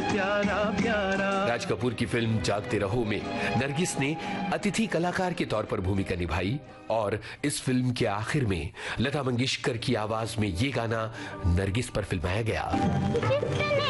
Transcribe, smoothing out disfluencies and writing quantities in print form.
प्यारा प्यारा। राज कपूर की फिल्म जागते रहो में नरगिस ने अतिथि कलाकार के तौर पर भूमिका निभाई और इस फिल्म के आखिर में लता मंगेशकर की आवाज में ये गाना नरगिस पर फिल्माया गया।